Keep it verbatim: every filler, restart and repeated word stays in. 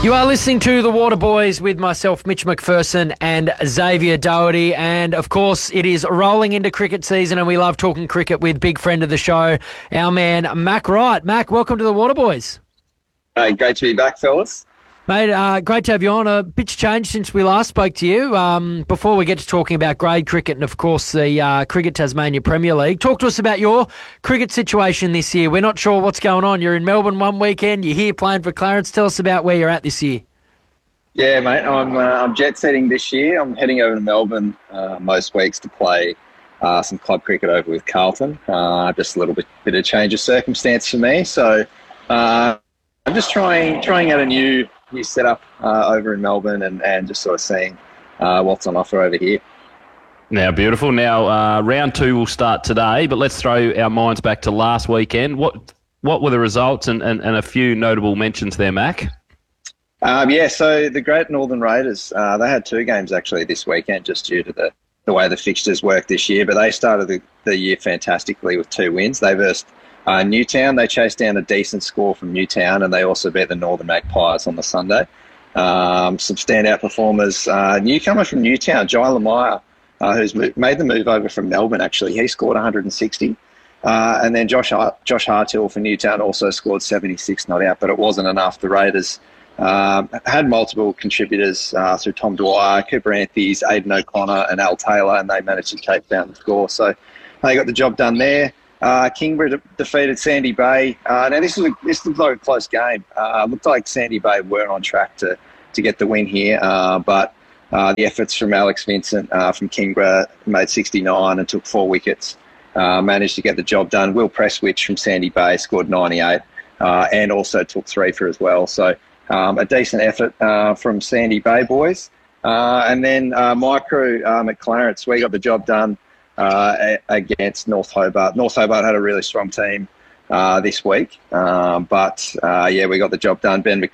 You are listening to The Water Boys with myself, Mitch McPherson, and Xavier Doherty. And, of course, it is rolling into cricket season, and we love talking cricket with big friend of the show, our man, Mac Wright. Mac, welcome to The Water Boys. Hey, great to be back, fellas. Mate, uh, great to have you on. A bit's changed since we last spoke to you. Um, before we get to talking about grade cricket and, of course, the uh, Cricket Tasmania Premier League, talk to us about your cricket situation this year. We're not sure what's going on. You're in Melbourne one weekend. You're here playing for Clarence. Tell us about where you're at this year. Yeah, mate, I'm uh, I'm jet setting this year. I'm heading over to Melbourne uh, most weeks to play uh, some club cricket over with Carlton. Uh, just a little bit bit of change of circumstance for me. So uh, I'm just trying trying out a new new setup uh, over in Melbourne and, and just sort of seeing uh, what's on offer over here. Now, beautiful. Now, uh, round two will start today, but let's throw our minds back to last weekend. What what were the results and, and, and a few notable mentions there, Mac? Um, yeah, so the Great Northern Raiders, uh, they had two games actually this weekend just due to the, the way the fixtures work this year, but they started the, the year fantastically with two wins. They versed uh, Newtown. They chased down a decent score from Newtown, and they also beat the Northern Magpies on the Sunday. Um, some standout performers. Uh, newcomer from Newtown, Jai Lamaya, uh, who's mo- made the move over from Melbourne actually. He scored one hundred sixty. Uh, and then Josh Har- Josh Hartill for Newtown also scored seventy-six not out, but it wasn't enough. The Raiders Um, had multiple contributors uh, through Tom Dwyer, Cooper Anthys, Aidan O'Connor and Al Taylor, and they managed to take down the score. So they got the job done there. Uh, Kingborough de- defeated Sandy Bay. Uh, now, this, was a, this looked like a close game. Uh, looked like Sandy Bay were on track to, to get the win here, uh, but uh, the efforts from Alex Vincent uh, from Kingborough made sixty-nine and took four wickets, uh, managed to get the job done. Will Presswich from Sandy Bay scored ninety-eight uh, and also took three for as well. So Um, a decent effort uh, from Sandy Bay boys. Uh, and then uh, my crew um, at Clarence, we got the job done uh, a- against North Hobart. North Hobart had a really strong team uh, this week. Um, but, uh, yeah, we got the job done. Ben